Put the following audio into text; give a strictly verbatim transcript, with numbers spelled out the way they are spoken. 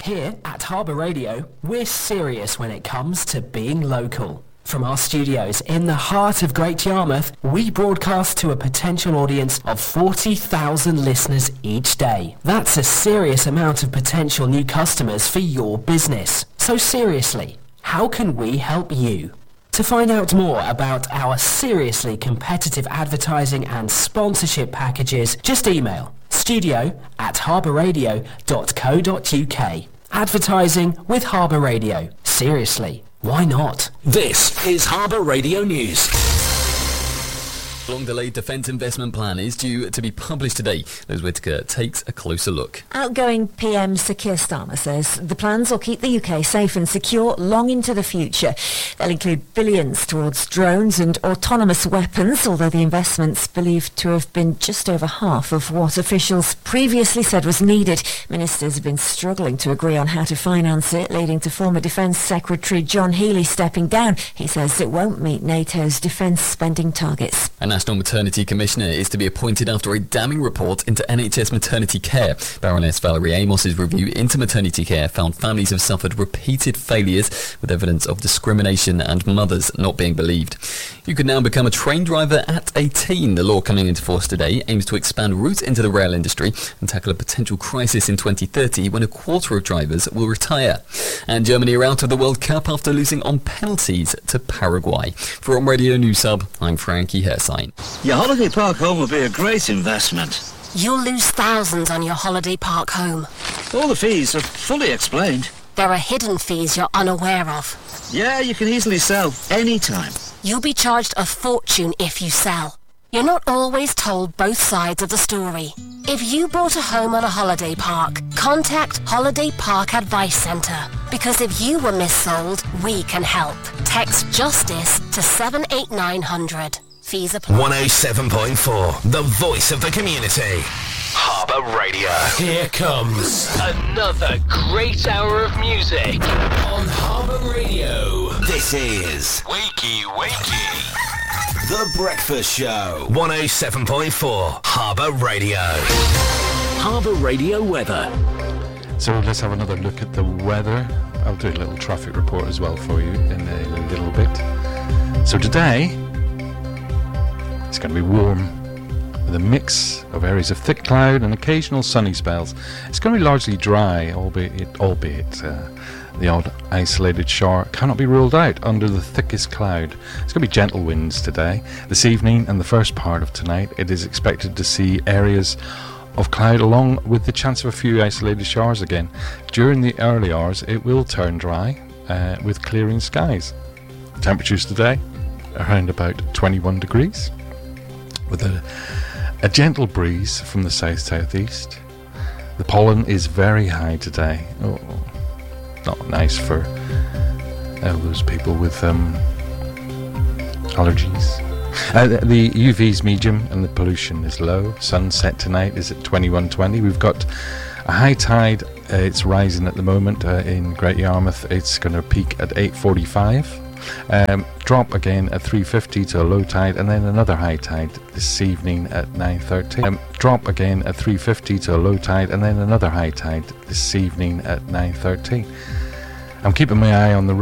Here at Harbour Radio, we're serious when it comes to being local. From our studios in the heart of Great Yarmouth, we broadcast to a potential audience of forty thousand listeners each day. That's a serious amount of potential new customers for your business. So seriously, how can we help you? To find out more about our seriously competitive advertising and sponsorship packages, just email studio at harbourradio dot co dot uk. Advertising with Harbour Radio. Seriously, why not? This is Harbour Radio News. Long-delayed defence investment plan is due to be published today. Liz Whittaker takes a closer look. Outgoing P M Sir Keir Starmer says the plans will keep the U K safe and secure long into the future. They'll include billions towards drones and autonomous weapons, although the investment's believed to have been just over half of what officials previously said was needed. Ministers have been struggling to agree on how to finance it, leading to former Defence Secretary John Healey stepping down. He says it won't meet NATO's defence spending targets. A National Maternity Commissioner is to be appointed after a damning report into N H S maternity care. Baroness Valerie Amos's review into maternity care found families have suffered repeated failures with evidence of discrimination and mothers not being believed. You can now become a train driver at eighteen. The law coming into force today aims to expand routes into the rail industry and tackle a potential crisis in twenty thirty when a quarter of drivers will retire. And Germany are out of the World Cup after losing on penalties to Paraguay. From Radio News Hub, I'm Frankie Hersine. Your holiday park home will be a great investment. You'll lose thousands on your holiday park home. All the fees are fully explained. There are hidden fees you're unaware of. Yeah, you can easily sell anytime. You'll be charged a fortune if you sell. You're not always told both sides of the story. If you bought a home on a holiday park, contact Holiday Park Advice Centre. Because if you were missold, we can help. Text JUSTICE to seven eight nine hundred. Fees apply. one oh seven point four, the voice of the community. Harbour Radio. Here comes another great hour of music on Harbour Radio. This is Wakey Wakey, The Breakfast Show. one oh seven point four, Harbour Radio. Harbour Radio weather. So let's have another look at the weather. I'll do a little traffic report as well for you in a little bit. So today, it's going to be warm with a mix of areas of thick cloud and occasional sunny spells. It's going to be largely dry, albeit, albeit uh, the odd isolated shower cannot be ruled out under the thickest cloud. It's going to be gentle winds today. This evening and the first part of tonight, it is expected to see areas of cloud along with the chance of a few isolated showers again. During the early hours, it will turn dry uh, with clearing skies. Temperatures today around about twenty-one degrees. With a, a gentle breeze from the south-southeast. The pollen is very high today. Oh, not nice for uh, those people with um, allergies. Uh, the, the U V's medium and the pollution is low. Sunset tonight is at twenty-one twenty. We've got a high tide. Uh, it's rising at the moment uh, in Great Yarmouth. It's going to peak at eight forty-five. Um, drop again at three fifty to a low tide, and then another high tide this evening at nine thirty. Um, drop again at three fifty to a low tide, and then another high tide this evening at nine thirty. I'm keeping my eye on the